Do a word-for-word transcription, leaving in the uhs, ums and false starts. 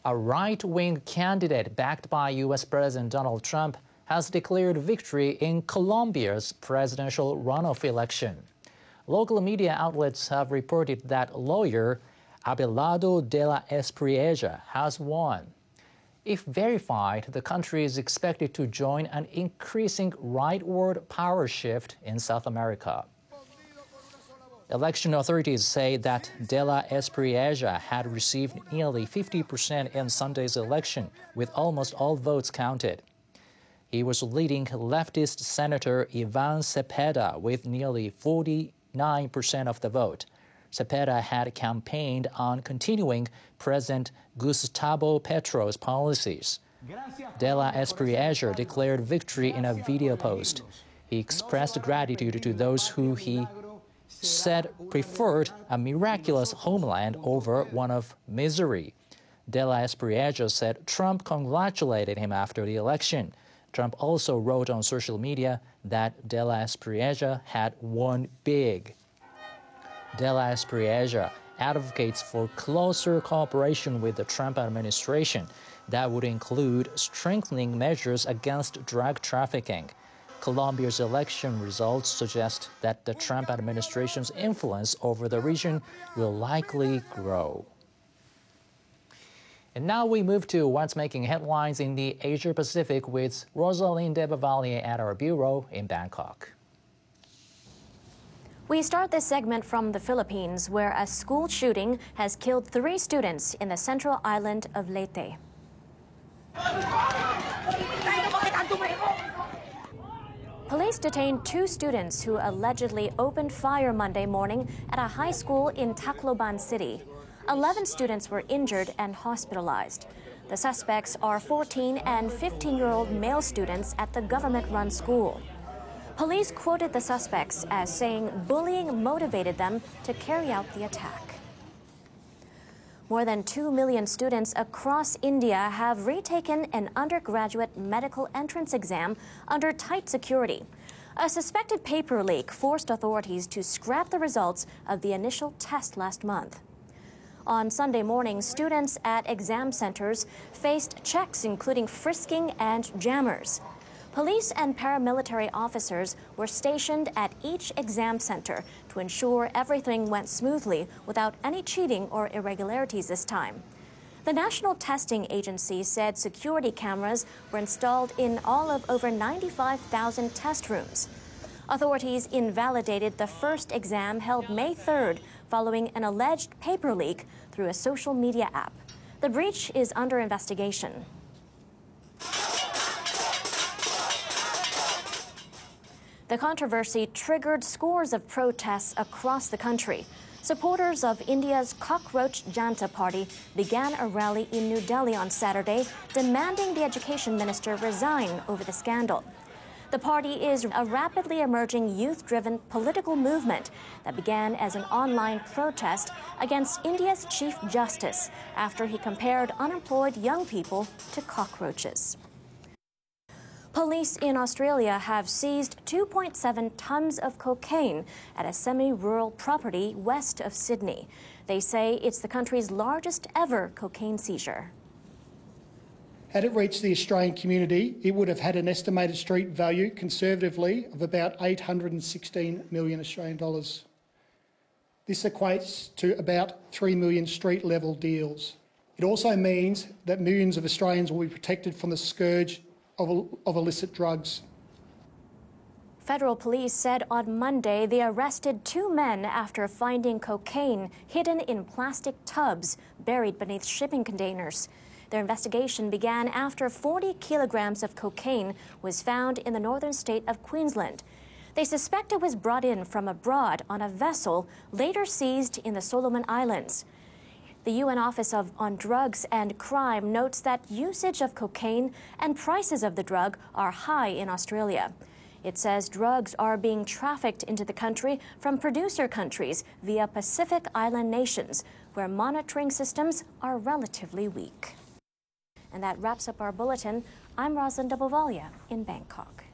A right-wing candidate backed by U S President Donald Trump has declared victory in Colombia's presidential runoff election. Local media outlets have reported that lawyer Abelardo de la Espriella has won. If verified, the country is expected to join an increasing rightward power shift in South America. Election authorities say that de la Espriella had received nearly fifty percent in Sunday's election, with almost all votes counted. He was leading leftist Senator Ivan Cepeda with nearly forty-nine percent of the vote. Cepeda had campaigned on continuing President Gustavo Petro's policies. De la Espriella declared victory in a video post. He expressed gratitude to those who he said preferred a miraculous homeland over one of misery. De la Espriella said Trump congratulated him after the election. Trump also wrote on social media that De la Espriella had won big. De la Espriella advocates for closer cooperation with the Trump administration that would include strengthening measures against drug trafficking. Colombia's election results suggest that the Trump administration's influence over the region will likely grow. And now we move to what's making headlines in the Asia-Pacific with Rosalind de Bavalia at our bureau in Bangkok. We start this segment from the Philippines, where a school shooting has killed three students in the central island of Leyte. Police detained two students who allegedly opened fire Monday morning at a high school in Tacloban City. Eleven students were injured and hospitalized. The suspects are fourteen and fifteen-year-old male students at the government-run school. Police quoted the suspects as saying bullying motivated them to carry out the attack. More than two million students across India have retaken an undergraduate medical entrance exam under tight security. A suspected paper leak forced authorities to scrap the results of the initial test last month. On Sunday morning, students at exam centers faced checks including frisking and jammers. Police and paramilitary officers were stationed at each exam center to ensure everything went smoothly without any cheating or irregularities this time. The National Testing Agency said security cameras were installed in all of over ninety-five thousand test rooms. Authorities invalidated the first exam held May third following an alleged paper leak through a social media app. The breach is under investigation. The controversy triggered scores of protests across the country. Supporters of India's Cockroach Janta Party began a rally in New Delhi on Saturday, demanding the education minister resign over the scandal. The party is a rapidly emerging youth-driven political movement that began as an online protest against India's Chief Justice after he compared unemployed young people to cockroaches. Police in Australia have seized two point seven tons of cocaine at a semi-rural property west of Sydney. They say it's the country's largest ever cocaine seizure. Had it reached the Australian community, it would have had an estimated street value, conservatively, of about eight hundred sixteen million Australian dollars. This equates to about three million street-level deals. It also means that millions of Australians will be protected from the scourge of, of illicit drugs. Federal police said on Monday they arrested two men after finding cocaine hidden in plastic tubs buried beneath shipping containers. Their investigation began after forty kilograms of cocaine was found in the northern state of Queensland. They suspect it was brought in from abroad on a vessel later seized in the Solomon Islands. The U N Office of, on Drugs and Crime notes that usage of cocaine and prices of the drug are high in Australia. It says drugs are being trafficked into the country from producer countries via Pacific Island nations, where monitoring systems are relatively weak. And that wraps up our bulletin. I'm Rosalind de Bavalia in Bangkok.